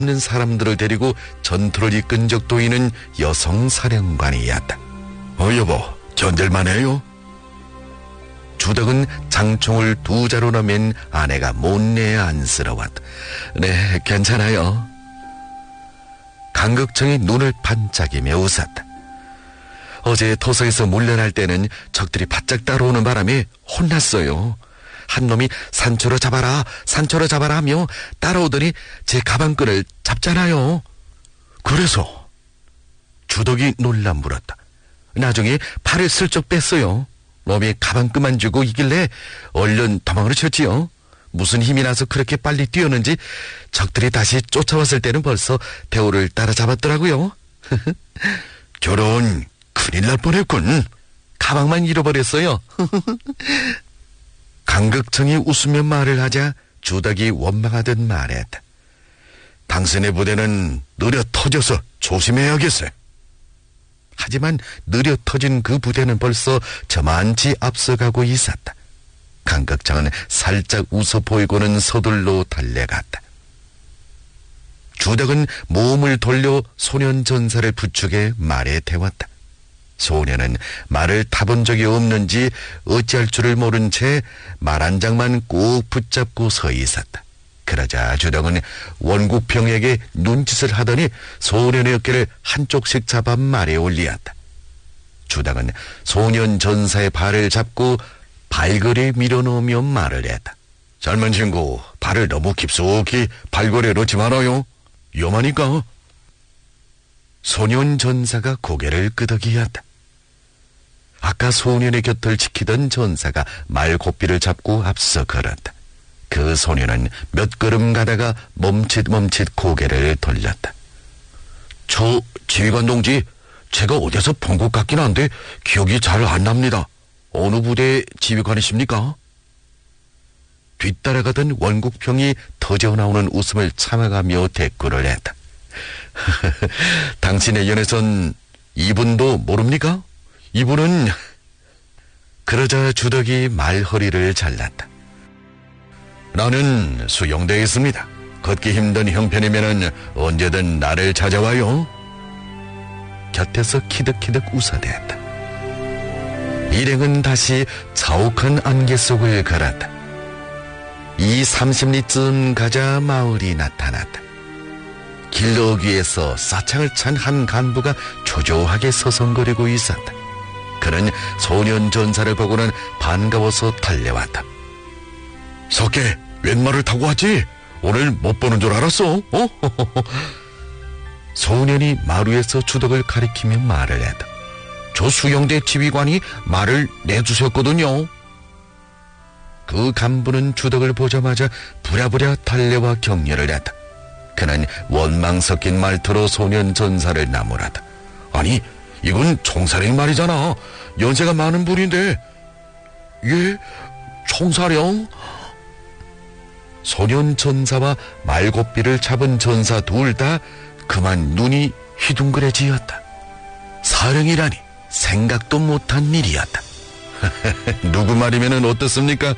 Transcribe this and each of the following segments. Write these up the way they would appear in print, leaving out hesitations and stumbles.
있는 사람들을 데리고 전투를 이끈 적도 있는 여성 사령관이었다. 여보, 견딜만 해요? 주덕은 장총을 두 자루나 맨 아내가 못내 안쓰러웠다. 네, 괜찮아요. 강극청이 눈을 반짝이며 웃었다. 어제 토성에서 물러날 때는 적들이 바짝 따라오는 바람에 혼났어요. 한 놈이 산초로 잡아라, 산초로 잡아라 하며 따라오더니 제 가방끈을 잡잖아요. 그래서? 주덕이 놀라 물었다. 나중에 팔을 슬쩍 뺐어요. 놈이 가방끈만 주고 이길래 얼른 도망을 쳤지요. 무슨 힘이 나서 그렇게 빨리 뛰었는지 적들이 다시 쫓아왔을 때는 벌써 대호를 따라잡았더라고요. 결혼 큰일 날 뻔했군. 가방만 잃어버렸어요. 강극청이 웃으며 말을 하자 주덕이 원망하듯 말했다. 당신의 부대는 느려 터져서 조심해야겠어요. 하지만 느려 터진 그 부대는 벌써 저만치 앞서가고 있었다. 강극청은 살짝 웃어 보이고는 서둘러 달려갔다. 주덕은 몸을 돌려 소년 전사를 부축해 말에 대왔다. 소년은 말을 타본 적이 없는지 어찌할 줄을 모른 채 말 한 장만 꼭 붙잡고 서 있었다. 그러자 주덕은 원국병에게 눈짓을 하더니 소년의 어깨를 한쪽씩 잡아 말에 올리었다. 주덕은 소년 전사의 발을 잡고 발걸이에 밀어넣으며 말을 했다. 젊은 친구, 발을 너무 깊숙이 발걸이에 넣지 말아요. 위험하니까. 소년 전사가 고개를 끄덕이었다. 아까 소년의 곁을 지키던 전사가 말고삐를 잡고 앞서 걸었다. 그 소년은 몇 걸음 가다가 멈칫 고개를 돌렸다. 저 지휘관 동지, 제가 어디서 본 것 같긴 한데 기억이 잘 안 납니다. 어느 부대 지휘관이십니까? 뒤따라가던 원국평이 터져나오는 웃음을 참아가며 대꾸를 했다. 당신의 연에선 이분도 모릅니까? 이분은... 그러자 주덕이 말허리를 잘랐다. 나는 수용대에 있습니다. 걷기 힘든 형편이면 언제든 나를 찾아와요. 곁에서 키득키득 웃어댔다. 일행은 다시 자욱한 안개 속을 걸었다. 30리쯤 가자 마을이 나타났다. 길러기에서 사창을 찬 한 간부가 초조하게 서성거리고 있었다. 그는 소년 전사를 보고는 반가워서 달려왔다. 석계, 웬 말을 타고 왔지? 오늘 못 보는 줄 알았어? 소년이 마루에서 주덕을 가리키며 말을 했다. 저 수영대 지휘관이 말을 내주셨거든요. 그 간부는 주덕을 보자마자 부랴부랴 달려와 격려를 했다. 그는 원망 섞인 말투로 소년 전사를 나무랐다. 아니, 이건 총사령 말이잖아. 연세가 많은 분인데. 예? 총사령? 소년 전사와 말고삐를 잡은 전사 둘 다 그만 눈이 휘둥그레지었다. 사령이라니 생각도 못한 일이었다. 누구 말이면 어떻습니까?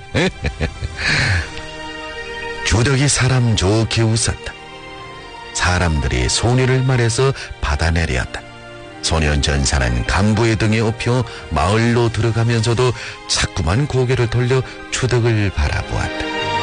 주덕이 사람 좋게 웃었다. 사람들이 소년을 말해서 받아내렸다. 소년 전사는 간부의 등에 업혀 마을로 들어가면서도 자꾸만 고개를 돌려 주덕을 바라보았다.